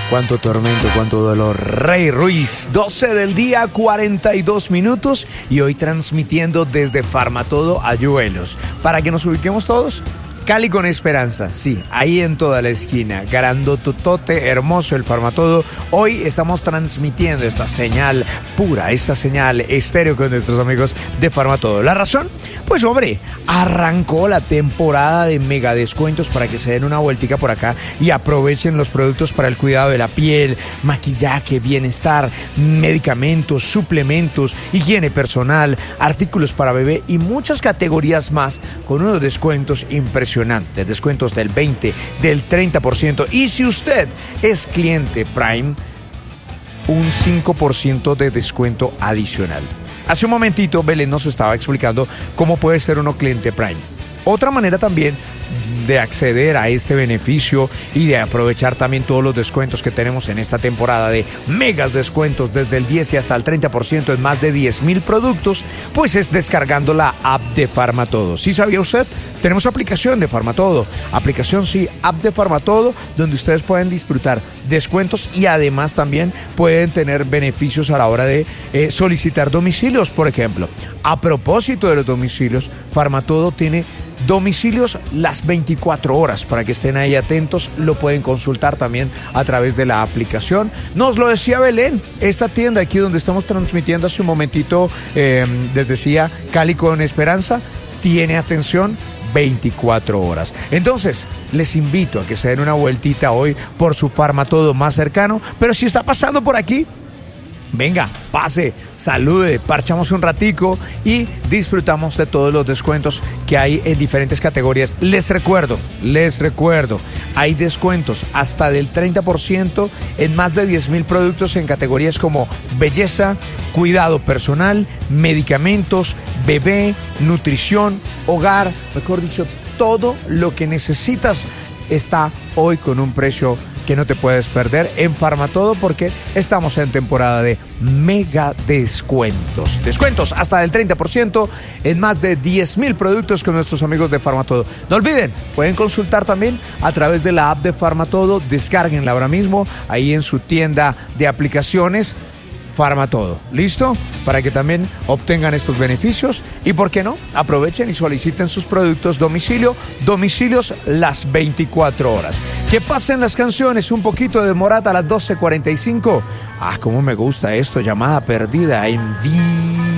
Cuánto tormento, cuánto dolor. Rey Ruiz, 12 del día, 42 minutos. Y hoy transmitiendo desde Farmatodo Ayuelos. Para que nos ubiquemos todos, Cali con Esperanza, sí, ahí en toda la esquina, grandototote, hermoso el Farmatodo. Hoy estamos transmitiendo esta señal pura, esta señal estéreo con nuestros amigos de Farmatodo. ¿La razón? Pues hombre, arrancó la temporada de mega descuentos para que se den una vueltica por acá y aprovechen los productos para el cuidado de la piel, maquillaje, bienestar, medicamentos, suplementos, higiene personal, artículos para bebé y muchas categorías más con unos descuentos impresionantes. Descuentos del 20, del 30%. Y si usted es cliente Prime, un 5% de descuento adicional. Hace un momentito Belén nos estaba explicando cómo puede ser uno cliente Prime. Otra manera también de acceder a este beneficio y de aprovechar también todos los descuentos que tenemos en esta temporada de megas descuentos desde el 10 y hasta el 30% en más de 10,000 productos, pues es descargando la app de Farmatodo. ¿Sí sabía usted? Tenemos aplicación de Farmatodo, aplicación sí, app de Farmatodo, donde ustedes pueden disfrutar descuentos y además también pueden tener beneficios a la hora de solicitar domicilios, por ejemplo. A propósito de los domicilios, Farmatodo tiene domicilios las 24 horas, para que estén ahí atentos, lo pueden consultar también a través de la aplicación. Nos lo decía Belén, esta tienda aquí donde estamos transmitiendo hace un momentito, les decía, Cali con Esperanza, tiene atención 24 horas. Entonces, les invito a que se den una vueltita hoy por su Farmatodo más cercano, pero si está pasando por aquí, venga, pase, salude, parchamos un ratico y disfrutamos de todos los descuentos que hay en diferentes categorías. Les recuerdo, hay descuentos hasta del 30% en más de 10,000 productos en categorías como belleza, cuidado personal, medicamentos, bebé, nutrición, hogar, mejor dicho, todo lo que necesitas está hoy con un precio que no te puedes perder en Farmatodo, porque estamos en temporada de mega descuentos. Descuentos hasta del 30% en más de 10,000 productos con nuestros amigos de Farmatodo. No olviden, pueden consultar también a través de la app de Farmatodo. Descárguenla ahora mismo ahí en su tienda de aplicaciones. Farmatodo, ¿listo? Para que también obtengan estos beneficios y, ¿por qué no? Aprovechen y soliciten sus productos domicilios las 24 horas. Que pasen las canciones, un poquito de Morat a las 12:45. Ah, cómo me gusta esto, llamada perdida en vivo.